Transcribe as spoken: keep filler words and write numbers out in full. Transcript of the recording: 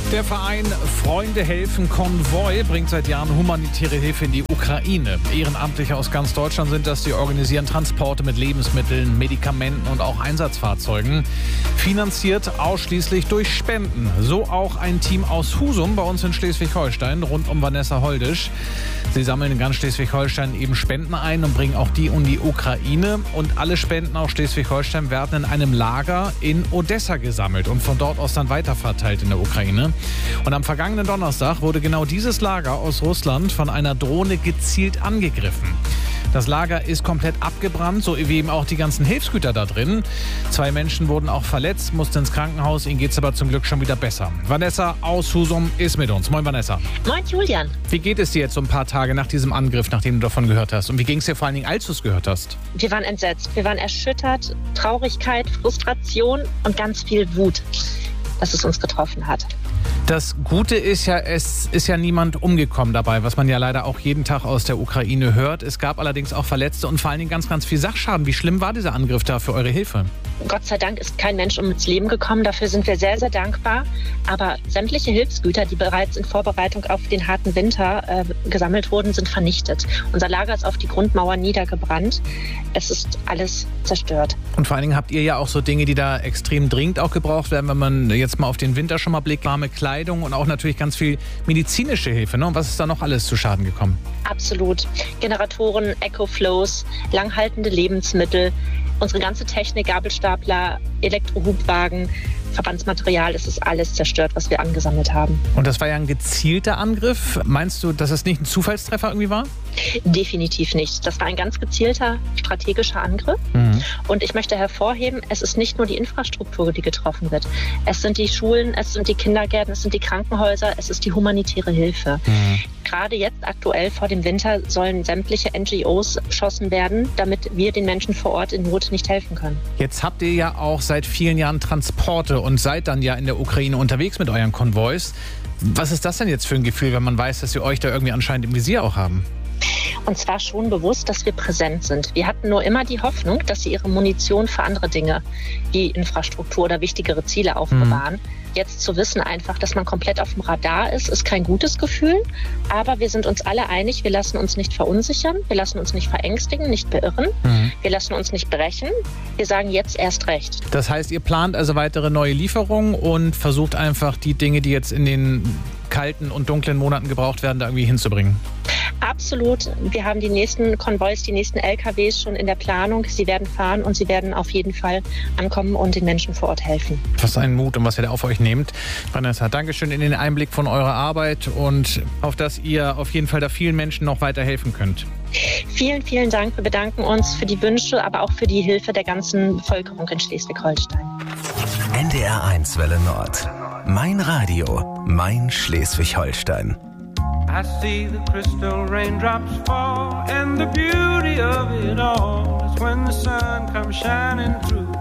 Der Verein Freunde helfen Konvoi bringt seit Jahren humanitäre Hilfe in die Ukraine. Ehrenamtliche aus ganz Deutschland sind das, die organisieren Transporte mit Lebensmitteln, Medikamenten und auch Einsatzfahrzeugen. Finanziert ausschließlich durch Spenden. So auch ein Team aus Husum bei uns in Schleswig-Holstein rund um Vanessa Holdisch. Sie sammeln in ganz Schleswig-Holstein eben Spenden ein und bringen auch die in die Ukraine. Und alle Spenden aus Schleswig-Holstein werden in einem Lager in Odessa gesammelt und von dort aus dann weiterverteilt in der Ukraine. Und am vergangenen Donnerstag wurde genau dieses Lager aus Russland von einer Drohne gezielt angegriffen. Das Lager ist komplett abgebrannt, so wie eben auch die ganzen Hilfsgüter da drin. Zwei Menschen wurden auch verletzt, mussten ins Krankenhaus. Ihnen geht es aber zum Glück schon wieder besser. Vanessa aus Husum ist mit uns. Moin, Vanessa. Moin, Julian. Wie geht es dir jetzt so ein paar Tage nach diesem Angriff, nachdem du davon gehört hast? Und wie ging es dir vor allen Dingen, als du es gehört hast? Wir waren entsetzt. Wir waren erschüttert. Traurigkeit, Frustration und ganz viel Wut, dass es uns getroffen hat. Das Gute ist ja, es ist ja niemand umgekommen dabei, was man ja leider auch jeden Tag aus der Ukraine hört. Es gab allerdings auch Verletzte und vor allen Dingen ganz, ganz viel Sachschaden. Wie schlimm war dieser Angriff da für eure Hilfe? Gott sei Dank ist kein Mensch ums Leben gekommen. Dafür sind wir sehr, sehr dankbar. Aber sämtliche Hilfsgüter, die bereits in Vorbereitung auf den harten Winter äh, gesammelt wurden, sind vernichtet. Unser Lager ist auf die Grundmauer niedergebrannt. Es ist alles zerstört. Und vor allen Dingen habt ihr ja auch so Dinge, die da extrem dringend auch gebraucht werden, wenn man jetzt mal auf den Winter schon mal blickt. Warme Kleidung und auch natürlich ganz viel medizinische Hilfe. Ne? Und was ist da noch alles zu Schaden gekommen? Absolut. Generatoren, Ecoflows, langhaltende Lebensmittel, unsere ganze Technik, Gabelstapler, Elektrohubwagen, Verbandsmaterial, es ist alles zerstört, was wir angesammelt haben. Und das war ja ein gezielter Angriff. Meinst du, dass es nicht ein Zufallstreffer irgendwie war? Definitiv nicht. Das war ein ganz gezielter strategischer Angriff. Mhm. Und ich möchte hervorheben, es ist nicht nur die Infrastruktur, die getroffen wird. Es sind die Schulen, es sind die Kindergärten, es sind die Krankenhäuser, es ist die humanitäre Hilfe. Mhm. Gerade jetzt aktuell vor dem Winter sollen sämtliche N G Os beschossen werden, damit wir den Menschen vor Ort in Not nicht helfen können. Jetzt habt ihr ja auch seit vielen Jahren Transporte und seid dann ja in der Ukraine unterwegs mit euren Konvois. Was ist das denn jetzt für ein Gefühl, wenn man weiß, dass sie euch da irgendwie anscheinend im Visier auch haben? Und zwar schon bewusst, dass wir präsent sind. Wir hatten nur immer die Hoffnung, dass sie ihre Munition für andere Dinge wie Infrastruktur oder wichtigere Ziele aufbewahren. Mhm. Jetzt zu wissen einfach, dass man komplett auf dem Radar ist, ist kein gutes Gefühl. Aber wir sind uns alle einig, wir lassen uns nicht verunsichern, wir lassen uns nicht verängstigen, nicht beirren. Mhm. Wir lassen uns nicht brechen. Wir sagen jetzt erst recht. Das heißt, ihr plant also weitere neue Lieferungen und versucht einfach die Dinge, die jetzt in den kalten und dunklen Monaten gebraucht werden, da irgendwie hinzubringen? Absolut. Wir haben die nächsten Konvois, die nächsten L K Ws schon in der Planung. Sie werden fahren und sie werden auf jeden Fall ankommen und den Menschen vor Ort helfen. Was ein Mut und was ihr da auf euch nehmt. Vanessa, Dankeschön in den Einblick von eurer Arbeit und auf dass ihr auf jeden Fall da vielen Menschen noch weiter helfen könnt. Vielen, vielen Dank. Wir bedanken uns für die Wünsche, aber auch für die Hilfe der ganzen Bevölkerung in Schleswig-Holstein. N D R eins Welle Nord. Mein Radio, mein Schleswig-Holstein. I see the crystal raindrops fall, and the beauty of it all is when the sun comes shining through.